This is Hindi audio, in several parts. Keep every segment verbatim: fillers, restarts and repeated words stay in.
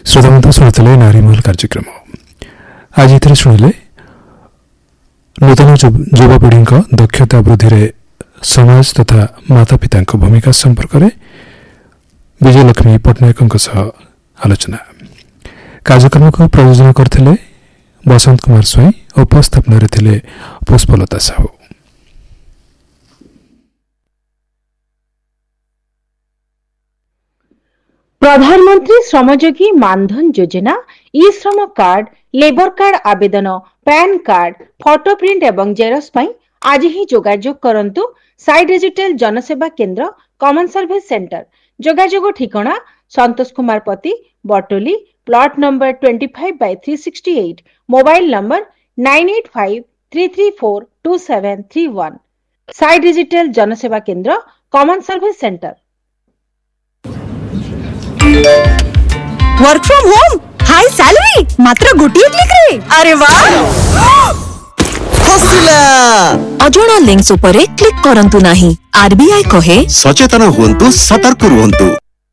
श्रोता शुणुले नारीमहल कार्यक्रम आज ये शुणिले नूतन युवापीढ़ी दक्षता वृद्धि रे समाज तथा माता पिता भूमिका संपर्क में विजयलक्ष्मी पट्टनायक आलोचना। कार्यक्रम को प्रयोजन करथिले बसंत कुमार स्वाई और उपस्थापन रे पुष्पलता साहू। प्रधानमंत्री श्रमयोगी मानधन योजना, ई श्रम कार्ड, लेबर कार्ड आवेदन, पैन कार्ड, फोटो प्रिंट एवं जेरक्स पई आज ही जोगाजोग करंतु साई डिजिटल जनसेवा केंद्र कॉमन सर्विस सेंटर। जोगाजोग ठिकाना संतोष कुमार पति, बटोली, प्लॉट नंबर पच्चीस बाय तीन सौ अड़सठ, mobile number nine eight five three three four to seven three one. Sai digital जनसेवा केंद्र common service centre. Work from home, high salary, मात्र गोटिए क्लिक रे। अरे वाह, हसिला अजोना लिंक्स उपरे क्लिक करंतु नाही। आरबीआई कहे सचेतन हुंतु, सतर्क रुहंतु।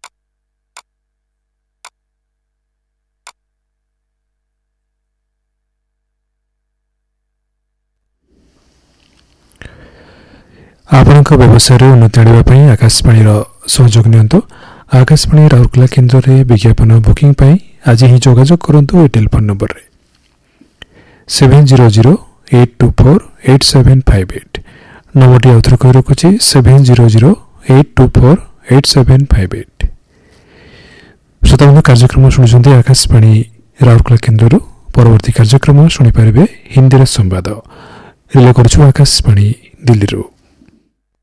आपणक व्यवसाय उन्नति आने आकाशवाणी सहयोग नियंतु। आकाशवाणी राउरकेला केन्द्र में विज्ञापन बुकिंग पाई आज ही जोगाजोग करंतु ए टेलीफोन नंबर रे seven zero zero eight to four eight seven five eight. Number आउथर कही रखुची seven zero zero eight to four eight seven five eight. श्रोता कार्यक्रम शुणुंट आकाशवाणी राउरकेला केन्द्र। परवर्ती कार्यक्रम शुणी पारे हिंदी संवाद रिले कर आकाशवाणी दिल्ली।